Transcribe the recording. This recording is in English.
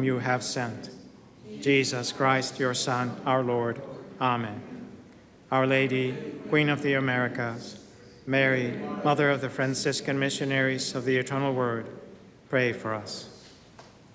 whom you have sent, Jesus Christ, your Son, our Lord. Amen. Our Lady, Queen of the Americas, Mary, Mother of the Franciscan Missionaries of the Eternal Word, pray for us.